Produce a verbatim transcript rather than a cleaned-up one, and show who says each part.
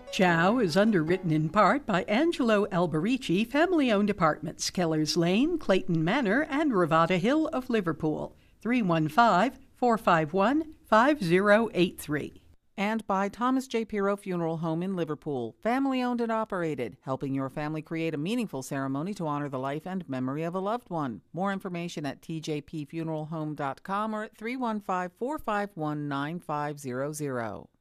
Speaker 1: Ciao is underwritten in part by Angelo Alberici, family-owned apartments, Kellers Lane, Clayton Manor, and Ravada Hill of Liverpool. three one five, four five one, five zero eight three.
Speaker 2: And by Thomas J. Pirro Funeral Home in Liverpool, family-owned and operated, helping your family create a meaningful ceremony to honor the life and memory of a loved one. More information at t j p funeral home dot com or at three one five, four five one, nine five zero zero.